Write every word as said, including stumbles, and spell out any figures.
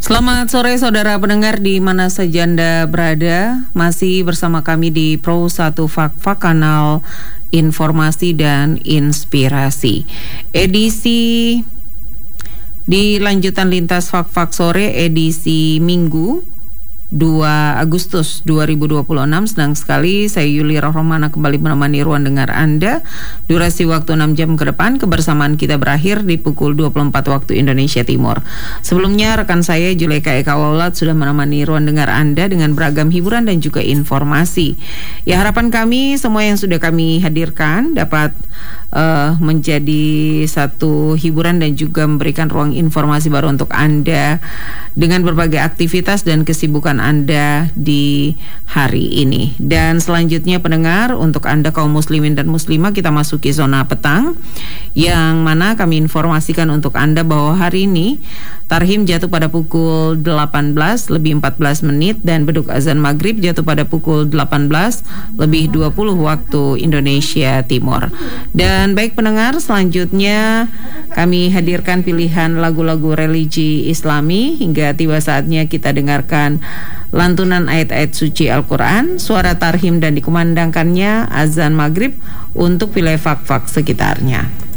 Selamat sore saudara pendengar di mana saja Anda berada. Masih bersama kami di Pro satu Fak-Fak, kanal informasi dan inspirasi. Edisi di lanjutan lintas Fak-Fak sore edisi Minggu dua Agustus dua ribu dua puluh enam. Senang sekali saya Yuli Rohmana kembali menemani ruang dengar Anda. Durasi waktu enam jam ke depan. Kebersamaan kita berakhir di pukul dua puluh empat waktu Indonesia Timur. Sebelumnya rekan saya Juleka Eka Waulat sudah menemani ruang dengar Anda dengan beragam hiburan dan juga informasi. Ya, harapan kami semua yang sudah kami hadirkan dapat uh, menjadi satu hiburan dan juga memberikan ruang informasi baru untuk Anda dengan berbagai aktivitas dan kesibukan Anda di hari ini. Dan selanjutnya pendengar, untuk Anda kaum muslimin dan muslimah, kita masuki zona petang, yang mana kami informasikan untuk Anda bahwa hari ini tarhim jatuh pada pukul delapan belas lebih empat belas menit dan beduk azan maghrib jatuh pada pukul delapan belas lebih dua puluh waktu Indonesia Timur. Dan baik pendengar, selanjutnya kami hadirkan pilihan lagu-lagu religi Islami hingga tiba saatnya kita dengarkan lantunan ayat-ayat suci Al-Quran, suara tarhim dan dikumandangkannya azan maghrib untuk wilayah Fak-Fak sekitarnya.